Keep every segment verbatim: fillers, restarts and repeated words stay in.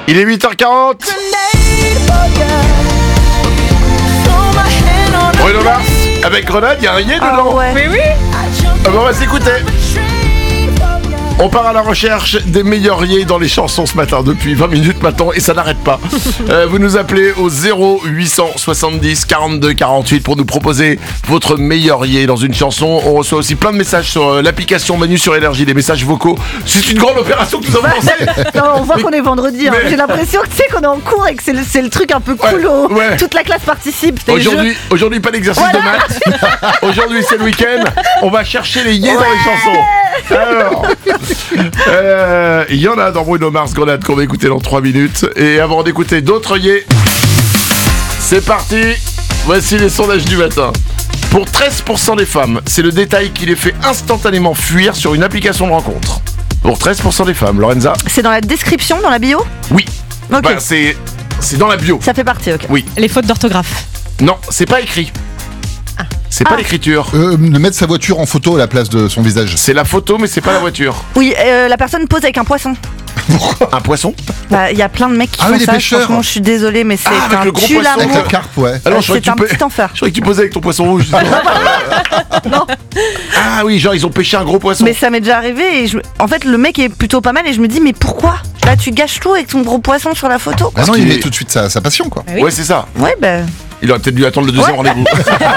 Il est huit heures quarante. Bruno Mars avec Grenade, il y a un yé Ah dedans. ouais. Oui, oui. Ah bon, on va s'écouter. On part à la recherche des meilleurs yés dans les chansons ce matin, depuis vingt minutes maintenant, et ça n'arrête pas. Euh, vous nous appelez au zéro huit cent soixante-dix quarante-deux quarante-huit pour nous proposer votre meilleur yé dans une chanson. On reçoit aussi plein de messages sur euh, l'application Manu sur Énergie, des messages vocaux. C'est une grande opération que nous avons lancée. Non, on voit Mais- qu'on est vendredi. Hein. mais- J'ai l'impression que tu sais qu'on est en cours et que c'est le, c'est le truc un peu cool. Ouais, ouais. Toute la classe participe. c'est les Aujourd'hui, jeux. aujourd'hui, pas d'exercice Voilà. de maths. Aujourd'hui, c'est le week-end. On va chercher les yés dans les chansons. Alors, euh, il y en a dans Bruno Mars Grenade qu'on va écouter dans trois minutes. Et avant d'écouter d'autres yés, c'est parti. Voici les sondages du matin. Pour treize pour cent des femmes, c'est le détail qui les fait instantanément fuir sur une application de rencontre. Pour treize pour cent des femmes, Lorenza? C'est dans la description, dans la bio. Oui. Ok. Bah, c'est, c'est dans la bio. Ça fait partie, ok. Oui. Les fautes d'orthographe. Non, c'est pas écrit. C'est pas Ah. l'écriture. Euh, de mettre sa voiture en photo à la place de son visage. C'est la photo, mais c'est pas la voiture. Oui, euh, la personne pose avec un poisson. Un poisson? Bah, il y a plein de mecs qui Ah font oui, les ça. pêcheurs. Franchement, je suis désolée, mais c'est Ah, avec un le gros tue poisson. Avec l'amour. la carpe, ouais. Alors, je croyais C'est que un tu peux- petit enfer. Je croyais que tu posais avec ton poisson rouge. Non. Ah oui, genre ils ont pêché un gros poisson. Mais ça m'est déjà arrivé et je... en fait le mec est plutôt pas mal et je me dis mais pourquoi? Là tu gâches tout avec ton gros poisson sur la photo. Ah non, qu'il il est- met tout de suite sa, sa passion, quoi. Ah oui. Ouais, c'est ça. Ouais ben... Il aurait peut-être dû attendre le deuxième Ouais. rendez-vous.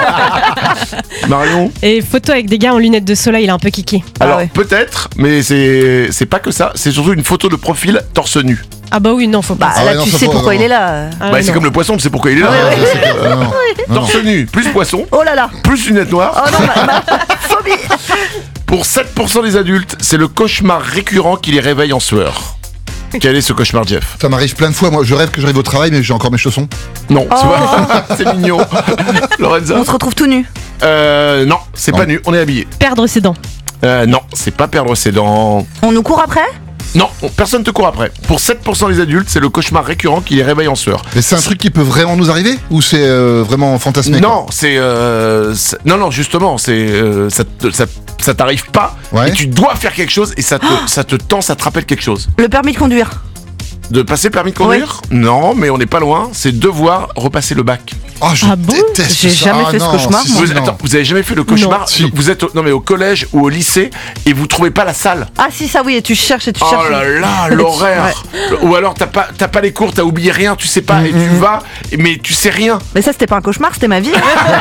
Marion? Et photo avec des gars en lunettes de soleil, il est un peu kické. Ah Alors, ouais. peut-être, mais c'est c'est pas que ça. C'est surtout une photo de profil torse nu. Ah bah oui, non, faut pas. Bah Ah là ouais, non, tu ça sais faut- pourquoi non. il est là. Ah bah, ouais, c'est non. comme le poisson, tu sais pourquoi il est là. Ouais, hein. ouais. C'est que- non, non, non. Torse nu, plus poisson, Oh là là. plus lunettes noires. Oh non ma, ma phobie. Pour sept pour cent des adultes, c'est le cauchemar récurrent qui les réveille en sueur. Quel est ce cauchemar, Jeff? Ça m'arrive plein de fois. Moi, je rêve que j'arrive au travail, mais j'ai encore mes chaussons. Non, tu Oh. vois, c'est mignon. Lorenza? On se retrouve tout nu. Euh, non, c'est Non. pas nu, on est habillé. Perdre ses dents. Euh, non, c'est pas perdre ses dents. On nous court après? Non, on- personne te court après. Pour sept pour cent des adultes, c'est le cauchemar récurrent qui les réveille en sueur. Mais c'est un truc qui peut vraiment nous arriver? Ou c'est euh, vraiment fantasmé? Non, c'est, euh, c'est- non, non, justement, c'est euh, ça, te- ça, ça t'arrive pas, Ouais. et tu dois faire quelque chose et ça te, ça te tend, ça te rappelle quelque chose. Le permis de conduire. De passer le permis de conduire? Non, mais on n'est pas loin. C'est devoir repasser le bac. Oh, je Ah bon? déteste J'ai ça. jamais Ah fait ce non, cauchemar, si, moi. si, Vous, non. attends, vous avez jamais fait le cauchemar? Non. Si. Vous êtes, au, non mais au collège ou au lycée et vous trouvez pas la salle. Ah si ça oui et tu cherches et tu Oh cherches. là là, l'horaire. Ou alors t'as pas, t'as pas les cours, t'as oublié rien, tu sais pas et tu vas, mais tu sais rien. Mais ça c'était pas un cauchemar, c'était ma vie.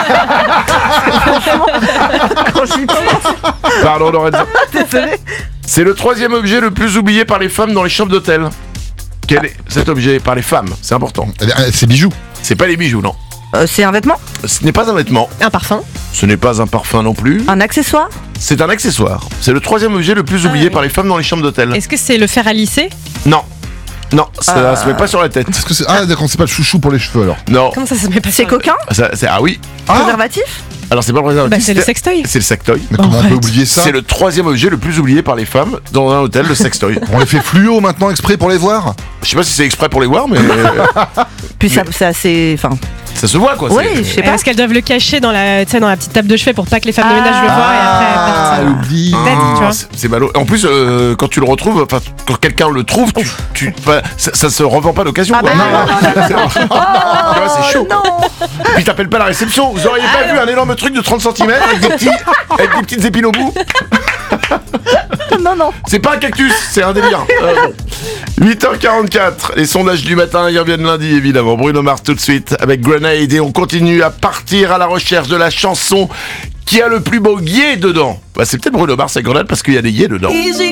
Franchement, quand j'y pense, Pardon, Lorenza. désolé. C'est le troisième objet le plus oublié par les femmes dans les chambres d'hôtel. Quel est cet objet par les femmes? C'est important. Eh bien, C'est bijoux. C'est pas les bijoux, non. Euh, c'est un vêtement? Ce n'est pas un vêtement. Un parfum. Ce n'est pas un parfum non plus. Un accessoire? C'est un accessoire. C'est le troisième objet le plus Ah oublié oui. par les femmes dans les chambres d'hôtel. Est-ce que c'est le fer à lisser? Non. Non, ça Euh. se met pas sur la tête. Est-ce que c'est... Ah, d'accord, c'est pas le chouchou pour les cheveux alors. Non. Comment ça se met pas C'est sur- coquin? Ça, c'est- ah oui. Ah, Préservatif? Alors c'est pas le préservatif. Bah c'est le sextoy. C'est le sextoy. mais comment on Arrête. peut oublier ça? C'est le troisième objet le plus oublié par les femmes dans un hôtel, le sextoy. On les fait fluo maintenant exprès pour les voir? Je sais pas si c'est exprès pour les voir, mais Puis ça, c'est assez. Enfin. ça se voit quoi. Oui, c'est- je sais pas. Est-ce qu'elles doivent le cacher dans la, tu sais, dans la petite table de chevet pour pas que les femmes de ménage le voient et après elles Ah, partent, euh, oublie. Peut-être, tu vois. c'est- c'est ballot. En plus, euh, quand tu le retrouves, enfin, quand quelqu'un le trouve, tu, tu- enfin, ça, ça se revend pas d'occasion. Ah quoi. bah non, non, non, C'est- tu vois, c'est chaud. Non. Puis t'appelles pas la réception. Vous auriez pas vu un énorme truc de trente centimètres avec des petits, avec des petites épines au bout? Non, non. C'est pas un cactus, c'est un délire. Euh, bon. huit heures quarante-quatre, les sondages du matin, ils reviennent lundi évidemment. Bruno Mars tout de suite avec Grenade et on continue à partir à la recherche de la chanson qui a le plus beau yé dedans. Bah, c'est peut-être Bruno Mars et Grenade parce qu'il y a des yés dedans.